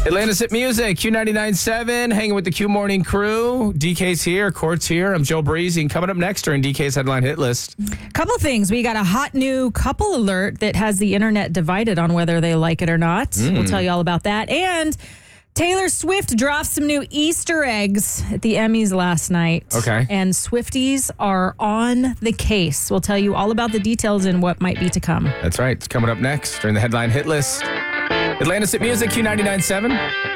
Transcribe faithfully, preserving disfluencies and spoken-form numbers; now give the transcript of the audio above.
Atlantis at Music, Q ninety-nine point seven, hanging with the Q Morning crew. D K's here, Court's here. I'm Joe Breezy. And coming up next during D K's Headline Hit List. Couple things. We got a hot new couple alert that has the internet divided on whether they like it or not. Mm. We'll tell you all about that. And Taylor Swift dropped some new Easter eggs at the Emmys last night. Okay. And Swifties are on the case. We'll tell you all about the details and what might be to come. That's right. It's coming up next during the Headline Hit List. Atlantis at Music, Q ninety-nine point seven.